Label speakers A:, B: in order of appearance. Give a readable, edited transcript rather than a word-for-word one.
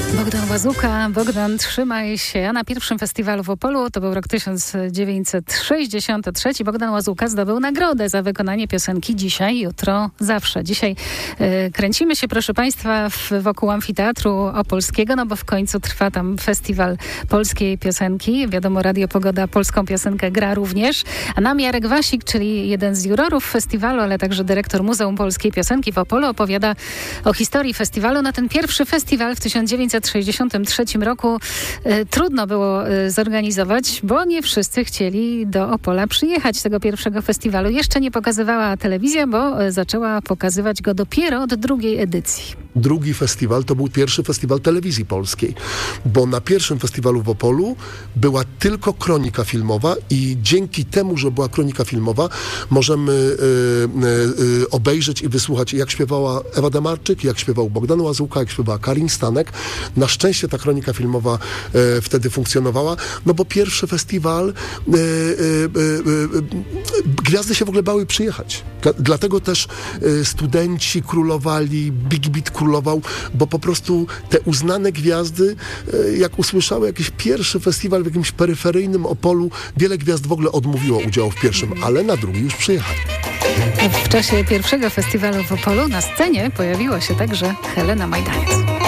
A: Bogdan Łazuka. Bogdan, trzymaj się. Na pierwszym festiwalu w Opolu, to był rok 1963, Bogdan Łazuka zdobył nagrodę za wykonanie piosenki Dzisiaj, jutro, zawsze. Dzisiaj kręcimy się, proszę Państwa, wokół Amfiteatru Opolskiego, no bo w końcu trwa tam festiwal polskiej piosenki. Wiadomo, Radio Pogoda polską piosenkę gra również. A nam Jarek Wasik, czyli jeden z jurorów festiwalu, ale także dyrektor Muzeum Polskiej Piosenki w Opolu, opowiada o historii festiwalu. Na ten pierwszy festiwal w 1963 roku trudno było zorganizować, bo nie wszyscy chcieli do Opola przyjechać tego pierwszego festiwalu. Jeszcze nie pokazywała telewizja, bo zaczęła pokazywać go dopiero od drugiej edycji.
B: Drugi festiwal to był pierwszy festiwal telewizji polskiej, bo na pierwszym festiwalu w Opolu była tylko kronika filmowa i dzięki temu, że była kronika filmowa, możemy obejrzeć i wysłuchać, jak śpiewała Ewa Demarczyk, jak śpiewał Bogdan Łazuka, jak śpiewała Karin Stanek. Na szczęście ta kronika filmowa wtedy funkcjonowała, no bo pierwszy festiwal gwiazdy się w ogóle bały przyjechać. Dlatego też studenci królowali, Big Beat królował, bo po prostu te uznane gwiazdy, jak usłyszały jakiś pierwszy festiwal w jakimś peryferyjnym Opolu, wiele gwiazd w ogóle odmówiło udziału w pierwszym, ale na drugi już przyjechali.
A: W czasie pierwszego festiwalu w Opolu na scenie pojawiła się także Helena Majdaniec.